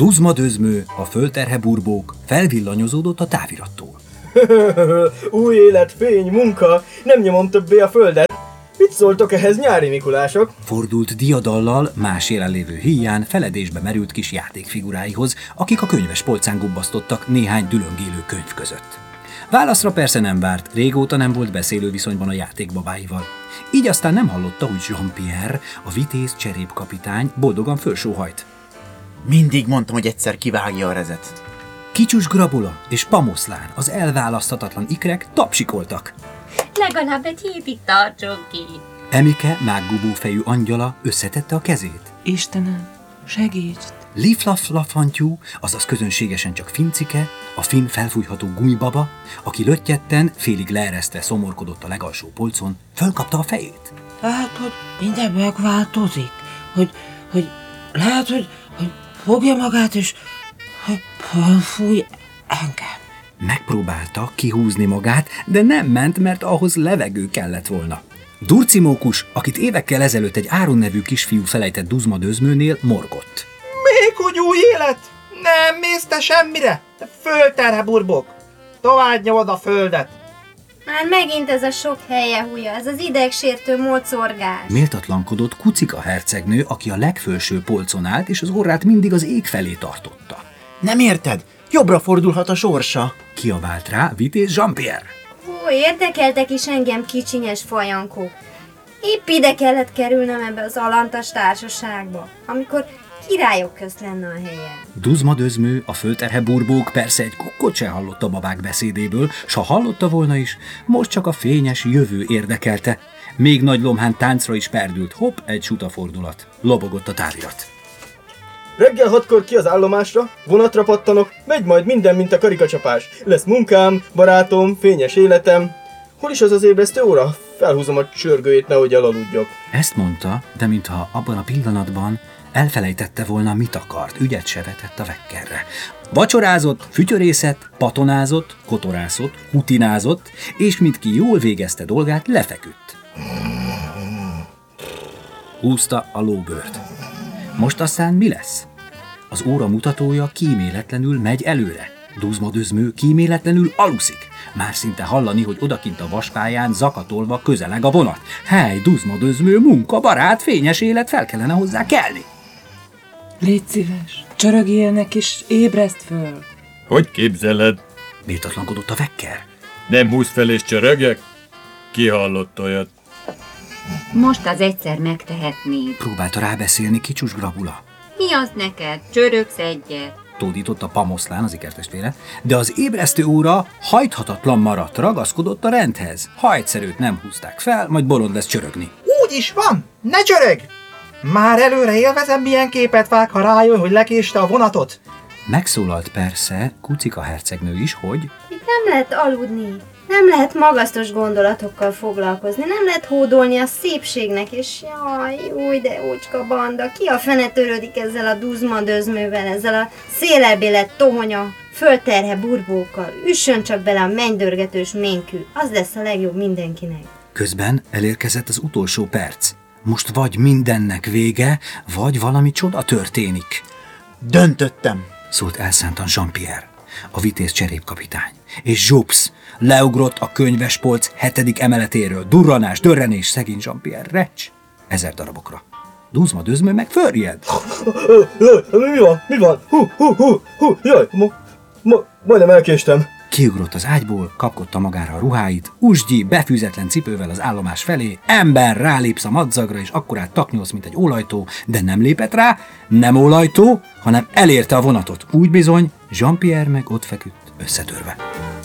Duzma-dözmő, a földterhe burbók felvillanyozódott a távirattól. Új élet, fény, munka, nem nyomom többé a földet. Mit szóltok ehhez, nyári Mikulások? Fordult diadallal más jelenlévő híján feledésbe merült kis játékfiguráihoz, akik a könyves polcán gubbasztottak néhány dülöngélő könyv között. Válaszra persze nem várt, régóta nem volt beszélő viszonyban a játékbabáival. Így aztán nem hallotta, hogy Jean-Pierre, a vitéz cserépkapitány boldogan fölsóhajt. Mindig mondtam, hogy egyszer kivágja a rezet. Kicsus Grabula és Pamoszlán, az elválaszthatatlan ikrek tapsikoltak. Legalább egy hétig tartson ki. Emike, mággubó fejű angyala összetette a kezét. Istenem, segíts! Liflaf-lafantyú, azaz közönségesen csak Fincike, a finn felfújható gumibaba, aki löttyetten, félig leeresztve szomorkodott a legalsó polcon, fölkapta a fejét. Lehet, hogy minden megváltozik, hogy lehet, hogy fogja magát és fúj engem. Megpróbálta kihúzni magát, de nem ment, mert ahhoz levegő kellett volna. Durcimókus, akit évekkel ezelőtt egy Áron nevű kisfiú felejtett Duzma-dözmőnél, morgott. Még hogy új élet? Nem mész te semmire? Te földterhe burbok! Tovább nyomod a földet! Már megint ez a sok helye-húja, ez az idegsértő mocorgás. Méltatlankodott Kucika hercegnő, aki a legfelső polcon állt, és az orrát mindig az ég felé tartotta. Nem érted? Jobbra fordulhat a sorsa! Kiabált rá vitéz Jean-Pierre. Ó, érdekeltek is engem, kicsinyes fajankó. Épp ide kellett kerülnem ebbe az alantas társaságba, amikor királyok közt lenne a helyen. Duzma-dözmő, a földterhe burbók persze egy kukkot se hallott a babák beszédéből, s ha hallotta volna is, most csak a fényes jövő érdekelte. Még nagy lomhán táncra is perdült, hopp, egy sutafordulat. Lobogott a távirat. Reggel 6-kor ki az állomásra, vonatra pattanok, megy majd minden, mint a karikacsapás. Lesz munkám, barátom, fényes életem. Hol is az az ébresztő óra? Felhúzom a csörgőjét, nehogy elaludjak. Ezt mondta, de mintha abban a pillanatban elfelejtette volna, mit akart, ügyet se vetett a vekkerre. Vacsorázott, fütyörészett, patonázott, kotorászott, hutinázott, és mint ki jól végezte dolgát, lefeküdt. Húzta a lóbőrt. Most aztán mi lesz? Az óra mutatója kíméletlenül megy előre. Duzma-dözmő kíméletlenül aluszik. Már szinte hallani, hogy odakint a vaspályán zakatolva közeleg a vonat. Hely, Duzma-dözmő, munka, barát, fényes élet, fel kellene hozzá kelni. Légy szíves, csörögjélnek és ébreszt föl. Hogy képzeled? Méltatlankodott a vekker. Nem húz fel és csörögjek? Ki hallott olyat? Most az egyszer megtehetnéd. Próbálta rábeszélni Kicsus Grabula. Mi az neked? Csörögsz egyet. Tódított a Pamoszlán, az ikertestvére, de az ébresztő óra hajthatatlan maradt, ragaszkodott a rendhez. Ha egyszerűt nem húzták fel, majd bolond lesz csörögni. Úgy is van! Ne csörög! Már előre élvezem, milyen képet vág, ha rájön, hogy lekéste a vonatot. Megszólalt persze Kucika hercegnő is, hogy Itt nem lehet aludni, nem lehet magasztos gondolatokkal foglalkozni, nem lehet hódolni a szépségnek, és jaj, új de ócska banda, ki a fene törődik ezzel a Duzma-dözmővel, ezzel a szélelbélet tohonya, földterhe burbókkal, üssön csak bele a mennydörgetős ménkű, az lesz a legjobb mindenkinek. közben elérkezett az utolsó perc. Most vagy mindennek vége, vagy valami csoda történik. Döntöttem. Szólt elszántan Jean-Pierre, a vitéz cserépkapitány. És zsupsz, leugrott a könyvespolc 7. emeletéről. Durranás, dörrenés, szegény Jean-Pierre, recs, 1000 darabokra. Duzma-dözmő meg förjed. Jaj, mi van? Jaj, majdnem elkéstem. Kiugrott az ágyból, kapkodta magára a ruháit, usgyi, befűzetlen cipővel az állomás felé, ember rálépsz a madzagra, és akkorát taknyolsz, mint egy ólajtó, de nem lépett rá, nem ólajtó, hanem elérte a vonatot. Úgy bizony, Jean-Pierre meg ott feküdt, összetörve.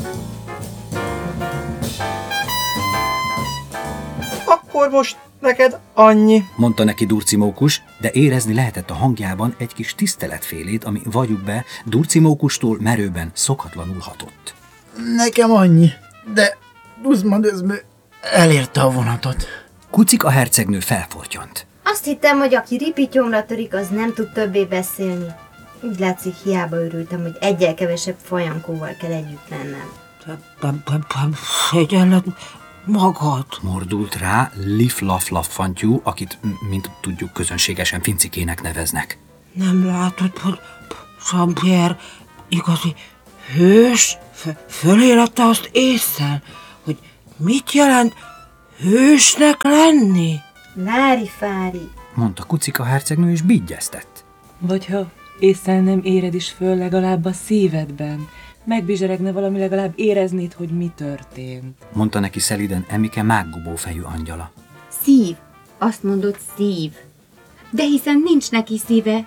Akkor most neked annyi. Mondta neki Durcimókus, de érezni lehetett a hangjában egy kis tiszteletfélét, ami valljuk be, Durcimókustól merőben szokatlanul hatott. Nekem annyi, de Duzma-dözmő elérte a vonatot. Kucika hercegnő felfortyant. Azt hittem, hogy aki ripityomra törik, az nem tud többé beszélni. Úgy látszik, hiába örültem, hogy egyel kevesebb fajankóval kell együtt lennem. Szégyelled magad. Mordult rá Liflaf-lafantyú, akit, mint tudjuk, közönségesen Fincikének neveznek. Nem látod, hogy Jean-Pierre igazi hős? Fölélette azt ésszel, hogy mit jelent hősnek lenni? Lári-fári. Mondta Kucika hercegnő, és bigyeztett. Vagy ha ésszel nem éred is föl legalább a szívedben, megbizseregne valami, legalább éreznéd, hogy mi történt. Mondta neki szeliden Emike mággubó fejű angyala. Szív. Azt mondod, szív. De hiszen nincs neki szíve.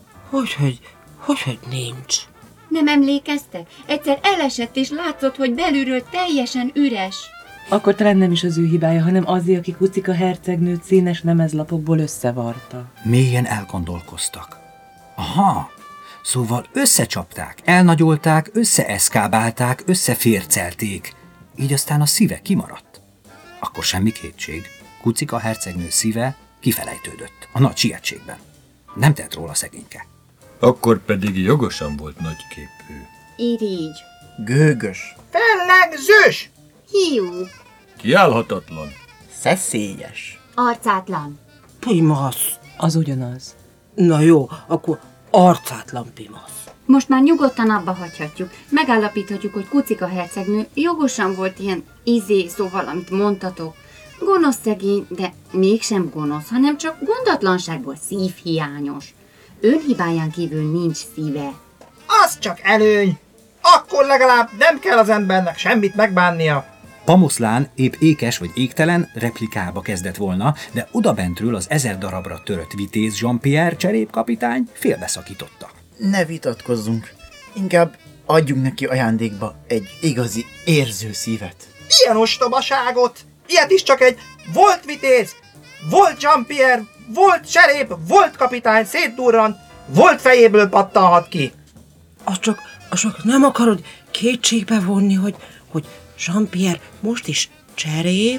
Hogy nincs? Nem emlékeztek? Egyszer elesett, és látszott, hogy belülről teljesen üres. Akkor talán nem is az ő hibája, hanem azért, aki Kucika hercegnőt színes lemezlapokból összevarta. Mélyen elgondolkoztak. Aha, szóval összecsapták, elnagyolták, összeeszkábálták, összefércelték. Így aztán a szíve kimaradt. Akkor semmi kétség. Kucika hercegnő szíve kifelejtődött a nagy sietségben. Nem tett róla szegényke. Akkor pedig jogosan volt nagyképű. Irigy. Gőgös. Fellegzős! Hiú. Kiállhatatlan. Szeszélyes. Arcátlan. Pimasz. Az ugyanaz. Na jó, akkor arcátlan pimasz. Most már nyugodtan abba hagyhatjuk. Megállapíthatjuk, hogy Kucika hercegnő jogosan volt ilyen szóval, amit mondtatok. Gonosz szegény, de mégsem gonosz, hanem csak gondatlanságból szívhiányos. Ön hibáján kívül nincs szíve. Az csak előny. Akkor legalább nem kell az embernek semmit megbánnia. Pamoszlán épp ékes vagy égtelen replikába kezdett volna, de odabentről az 1000 darabra törött vitéz Jean-Pierre cserépkapitány félbeszakította. Ne vitatkozzunk, inkább adjunk neki ajándékba egy igazi érző szívet. Ilyen ostobaságot! Ilyet is csak egy volt vitéz, volt Jean-Pierre, volt cserép, volt kapitány szétdurran, volt fejéből pattanhat ki. Az csak nem akarod kétségbe vonni, hogy Jean-Pierre most is cserép?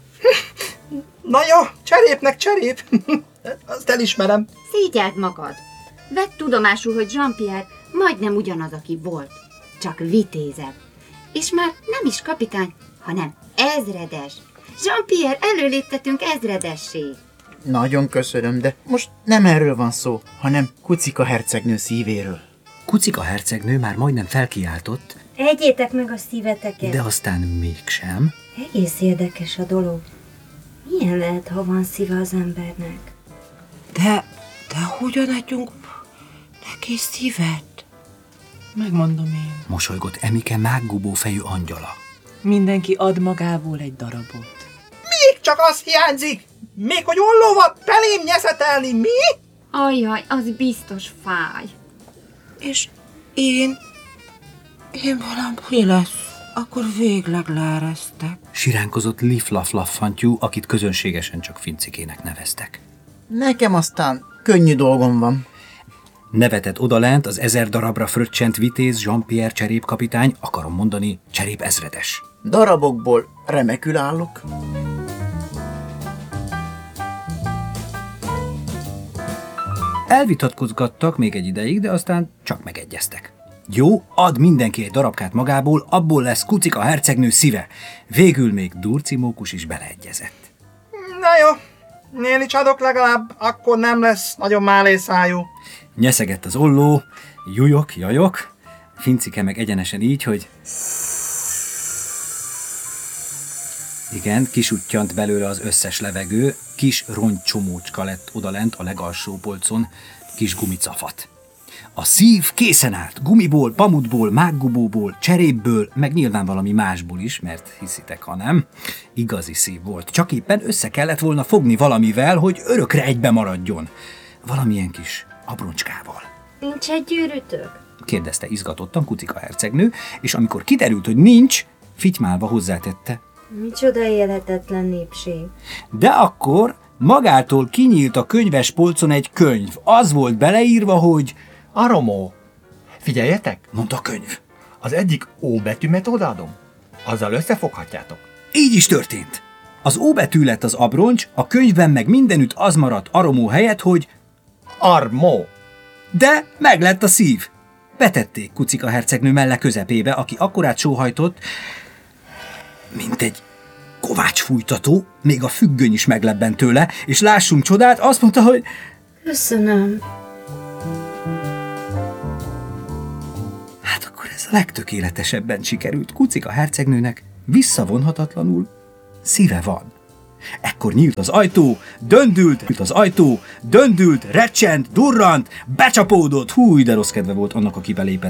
Na jó, cserépnek cserép. Azt elismerem. Szégyeld magad. Vedd tudomásul, hogy Jean-Pierre majdnem ugyanaz, aki volt. Csak vitézebb. És már nem is kapitány, hanem ezredes. Jean-Pierre előléptetünk ezredessé. Nagyon köszönöm, de most nem erről van szó, hanem Kucika hercegnő szívéről. Kucika hercegnő már majdnem felkiáltott, Egyétek meg a szíveteket. de aztán mégsem. Egész érdekes a dolog. Milyen lehet, ha van szíve az embernek? De hogyan adjunk neki szívet? Megmondom én. Mosolygott Emike mággubó fejű angyala. Mindenki ad magából egy darabot. Még csak az hiányzik. Még hogy ollóval belém nyeszetelni, mi? Ajjaj, az biztos fáj. És én valami lesz. Akkor végleg leeresztek. Siránkozott Liflaf-Laffantyú, akit közönségesen csak Fincikének neveztek. Nekem aztán könnyű dolgom van. Nevetett odalent az 1000 darabra fröccsent vitéz Jean-Pierre cserépkapitány, akarom mondani, cserép ezredes. Darabokból remekül állok. Elvitatkozgattak még egy ideig, de aztán csak megegyeztek. Jó, ad mindenki egy darabkát magából, abból lesz Kucika hercegnő szíve. Végül még Durci Mókus is beleegyezett. Na jó, én is adok legalább, akkor nem lesz nagyon málészájú. Nyeszegett az olló, jujok, jajok, Fincike meg egyenesen így, hogy... Igen, kisuttyant belőle az összes levegő, kis rongycsomócska lett odalent a legalsó polcon, kis gumicafat. A szív készen állt, gumiból, pamutból, mággubóból, cserépből, meg nyilván valami másból is, mert hiszitek, ha nem, igazi szív volt. Csak éppen össze kellett volna fogni valamivel, hogy örökre egybe maradjon. Valamilyen kis abroncskával. Nincs egy gyűrűtök? Kérdezte izgatottan Kucika hercegnő, és amikor kiderült, hogy nincs, fitymálva hozzátette. Micsoda élhetetlen népség. De akkor magától kinyílt a könyves polcon egy könyv. Az volt beleírva, hogy... Aromó! Figyeljetek! Mondta a könyv. Az egyik ó betűmet odaadom. Azzal összefoghatjátok. Így is történt. Az ó betű lett az abroncs, a könyvben meg mindenütt az maradt Aromó helyett, hogy... Armó! De meg lett a szív. Betették Kucika hercegnő melle közepébe, aki akkorát sóhajtott, mint egy kovácsfújtató, még a függöny is meglebbent tőle, és lássunk csodát, azt mondta, hogy... Köszönöm. Ez a legtökéletesebben sikerült. Kucika hercegnőnek visszavonhatatlanul szíve van. Ekkor nyílt az ajtó, döndült, recsent, durrant, becsapódott. Húj, de rossz kedve volt annak, aki belépett.